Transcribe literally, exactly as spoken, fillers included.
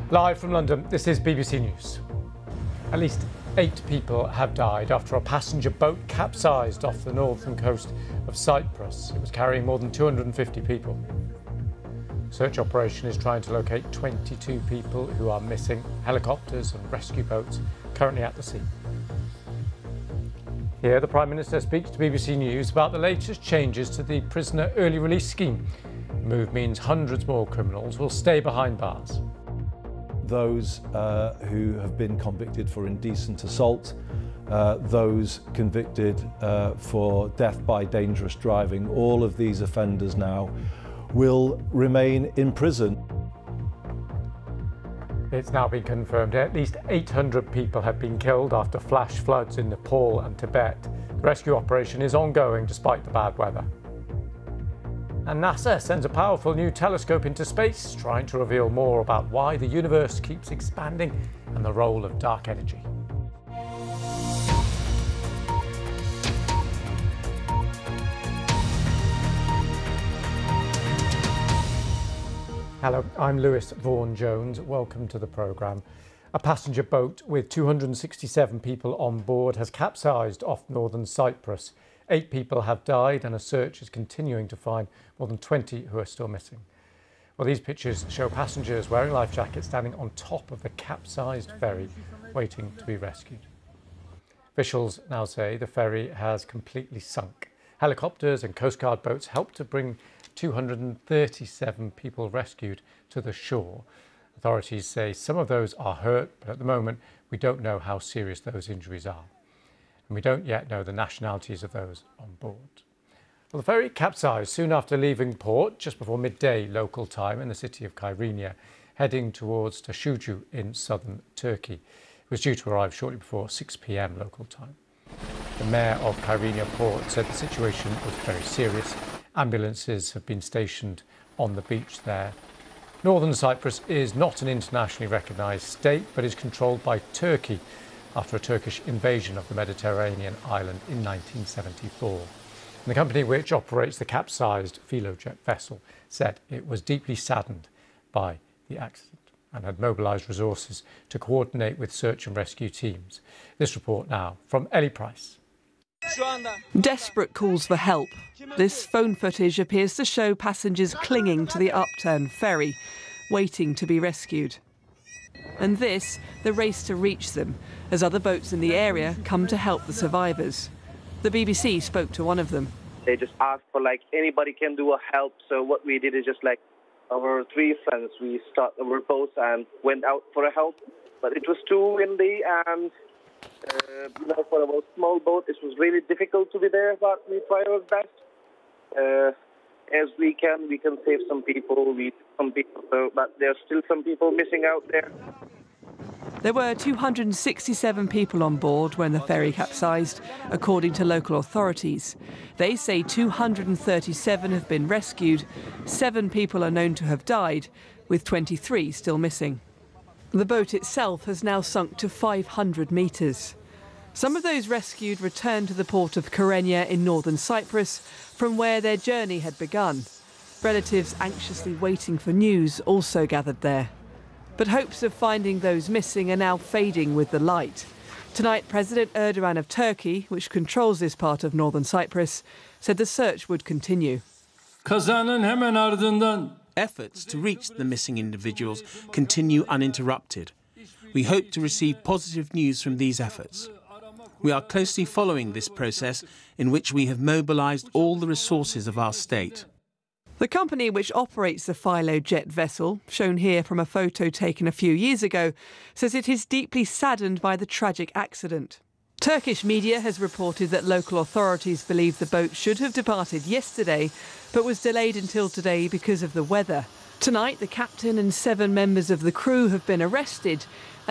Live from London, this is B B C News. At least eight people have died after a passenger boat capsized off the northern coast of Cyprus. It was carrying more than two hundred fifty people. Search operation is trying to locate twenty-two people who are missing. Helicopters and rescue boats currently at the sea. Here, the Prime Minister speaks to B B C News about the latest changes to the prisoner early release scheme. The move means hundreds more criminals will stay behind bars. Those uh, who have been convicted for indecent assault, uh, those convicted uh, for death by dangerous driving, all of these offenders now will remain in prison. It's now been confirmed at least eight hundred people have been killed after flash floods in Nepal and Tibet. The rescue operation is ongoing despite the bad weather. And NASA sends a powerful new telescope into space, trying to reveal more about why the universe keeps expanding and the role of dark energy. Hello, I'm Lewis Vaughan-Jones. Welcome to the programme. A passenger boat with two hundred sixty-seven people on board has capsized off northern Cyprus. Eight people have died and a search is continuing to find more than twenty who are still missing. Well, these pictures show passengers wearing life jackets standing on top of the capsized ferry, waiting to be rescued. Officials now say the ferry has completely sunk. Helicopters and Coast Guard boats helped to bring two hundred thirty-seven people rescued to the shore. Authorities say some of those are hurt, but at the moment we don't know how serious those injuries are. And we don't yet know the nationalities of those on board. Well, the ferry capsized soon after leaving port, just before midday local time in the city of Kyrenia, heading towards Taşucu in southern Turkey. It was due to arrive shortly before six p m local time. The mayor of Kyrenia port said the situation was very serious. Ambulances have been stationed on the beach there. Northern Cyprus is not an internationally recognised state, but is controlled by Turkey after a Turkish invasion of the Mediterranean island in nineteen seventy-four. And the company which operates the capsized Filojet vessel said it was deeply saddened by the accident and had mobilised resources to coordinate with search and rescue teams. This report now from Ellie Price. Desperate calls for help. This phone footage appears to show passengers clinging to the upturned ferry, waiting to be rescued. And this, the race to reach them, as other boats in the area come to help the survivors. The B B C spoke to one of them. They just asked for like anybody can do a help. So what we did is just like our three friends, we started our boats and went out for a help. But it was too windy and uh, you know, for our small boat, it was really difficult to be there. But we tried our best uh, as we can. We can save some people. We some people, so, but there are still some people missing out there. There were two hundred sixty-seven people on board when the ferry capsized, according to local authorities. They say two hundred thirty-seven have been rescued, seven people are known to have died, with twenty-three still missing. The boat itself has now sunk to five hundred metres. Some of those rescued returned to the port of Kyrenia in northern Cyprus, from where their journey had begun. Relatives anxiously waiting for news also gathered there. But hopes of finding those missing are now fading with the light. Tonight, President Erdogan of Turkey, which controls this part of northern Cyprus, said the search would continue. Efforts to reach the missing individuals continue uninterrupted. We hope to receive positive news from these efforts. We are closely following this process, in which we have mobilised all the resources of our state. The company which operates the Filojet vessel, shown here from a photo taken a few years ago, says it is deeply saddened by the tragic accident. Turkish media has reported that local authorities believe the boat should have departed yesterday, but was delayed until today because of the weather. Tonight, the captain and seven members of the crew have been arrested.